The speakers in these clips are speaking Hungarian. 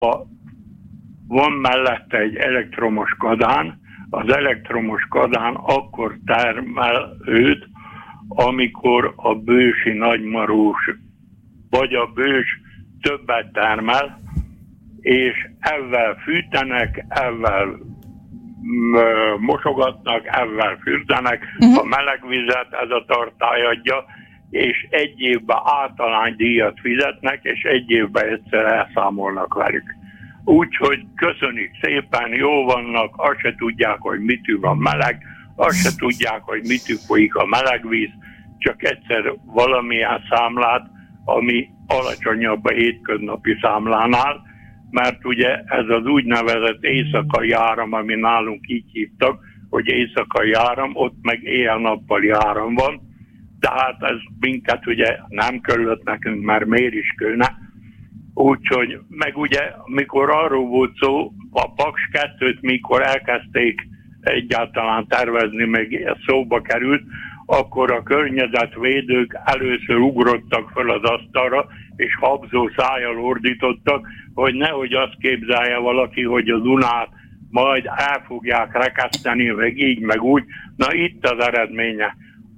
van mellette egy elektromos kazán, az elektromos kazán akkor termel őt, amikor a bősi nagymarós vagy a bős többet termel, és ezzel fűtenek, ezzel mosogatnak, ezzel fürdenek, a meleg vizet ez a tartály adja, és egy évben általánydíjat fizetnek, és egy évben egyszer elszámolnak velük. Úgyhogy köszönik szépen, jó vannak, azt se tudják, hogy mitől van meleg, azt se tudják, hogy mitől folyik a melegvíz, csak egyszer valamilyen számlát, ami alacsonyabb a hétköznapi számlánál, mert ugye ez az úgynevezett éjszakai áram, ami nálunk így hívtak, hogy éjszakai áram, ott meg éjjel-nappali áram van, tehát ez minket ugye nem kellett nekünk, mert miért is kellene. Úgyhogy, meg ugye, mikor arról volt szó, a Paks 2-t, mikor elkezdték egyáltalán tervezni, meg szóba került, akkor a környezetvédők először ugrottak fel az asztalra, és habzó szájjal ordítottak, hogy nehogy azt képzelje valaki, hogy a Dunát majd el fogják rekeszteni, meg így, meg úgy. Na itt az eredménye.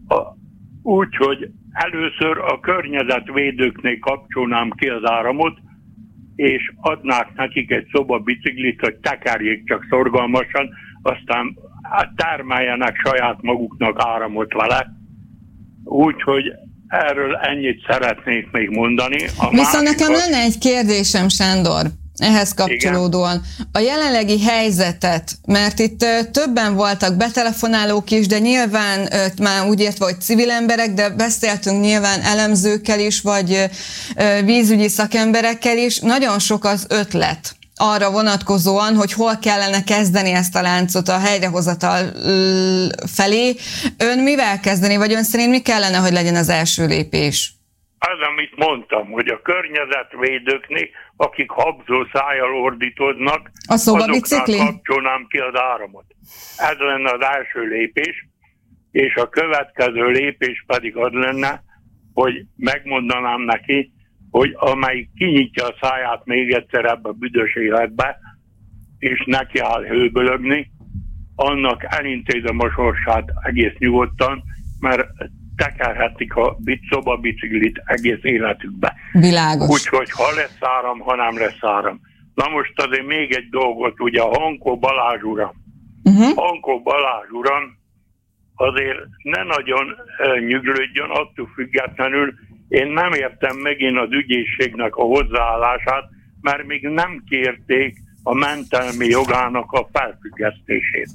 Úgyhogy először a környezetvédőknél kapcsolnám ki az áramot, és adnák nekik egy szobabiciklit, hogy tekerjék csak szorgalmasan, aztán termeljenek saját maguknak áramot vele. Úgyhogy erről ennyit szeretnék még mondani. Viszont nekem lenne egy kérdésem, Sándor, ehhez kapcsolódóan. Igen. A jelenlegi helyzetet, mert itt többen voltak betelefonálók is, de nyilván már úgy értve, hogy civil emberek, de beszéltünk nyilván elemzőkkel is, vagy vízügyi szakemberekkel is. Nagyon sok az ötlet arra vonatkozóan, hogy hol kellene kezdeni ezt a láncot a helyrehozatal felé. Ön mivel kezdeni, vagy ön szerint mi kellene, hogy legyen az első lépés? Az, amit mondtam, hogy a környezetvédőknél, akik habzó szájjal ordítoznak, azoknak kapcsolnám ki az áramot. Ez lenne az első lépés, és a következő lépés pedig az lenne, hogy megmondanám neki, hogy amelyik kinyitja a száját még egyszer ebbe a büdös életbe, és neki áll hőbölögni, annak elintézem a sorsát egész nyugodtan, mert tekerhetik a szobabiciklit egész életükbe. Világos. Úgyhogy ha lesz áram, ha nem lesz áram. Na most azért még egy dolgot, ugye a Hankó Balázs uram. Hankó Balázs uram azért ne nagyon nyüglődjön, attól függetlenül én nem értem megint az ügyészségnek a hozzáállását, mert még nem kérték a mentelmi jogának a felfüggesztését.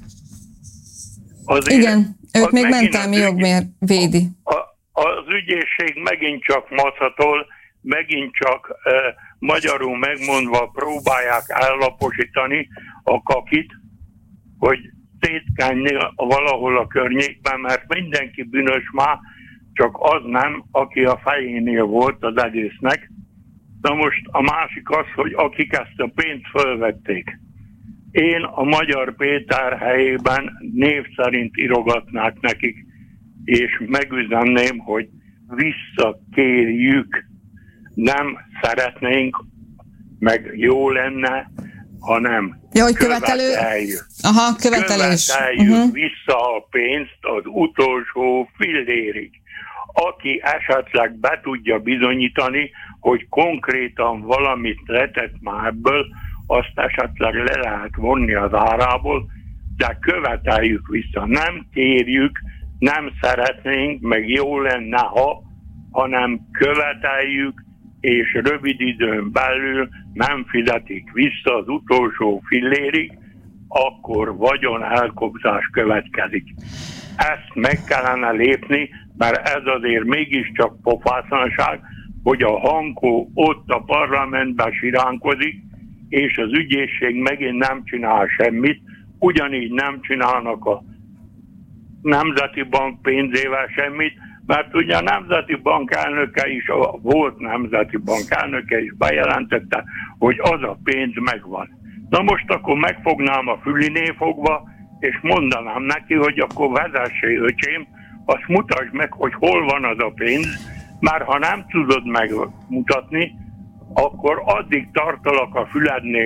Azért igen, őt még mentelmi jogmért védi. Az ügyészség megint csak macatol, megint csak magyarul megmondva próbálják ellaposítani a kakit, hogy szétkenni valahol a környékben, mert mindenki bűnös már, csak az nem, aki a fejénél volt az egésznek. Na most a másik az, hogy akik ezt a pénzt fölvették. Én a Magyar Péter helyében név szerint írogatnák nekik, és megüzenném, hogy visszakérjük, nem szeretnénk, meg jó lenne, hanem követeljük. Aha, követelés. Követeljük vissza a pénzt az utolsó fillérig. Aki esetleg be tudja bizonyítani, hogy konkrétan valamit letett már ebből, azt esetleg le lehet vonni az árából, de követeljük vissza. Nem kérjük, nem szeretnénk, meg jó lenne, hanem követeljük, és rövid időn belül nem fizetik vissza az utolsó fillérig, akkor vagyon elkobzás következik. Ezt meg kellene lépni, mert ez azért mégiscsak pofátlanság, hogy a Hankó ott a parlamentben siránkozik, és az ügyészség megint nem csinál semmit, ugyanígy nem csinálnak a Nemzeti Bank pénzével semmit, mert ugye a Nemzeti Bank elnöke is, a volt Nemzeti Bank elnöke is bejelentette, hogy az a pénz megvan. Na most akkor megfognám a fülinél fogva, és mondanám neki, hogy akkor vezessé, öcsém, azt mutasd meg, hogy hol van az a pénz, mert ha nem tudod megmutatni, akkor addig tartalak a fülednél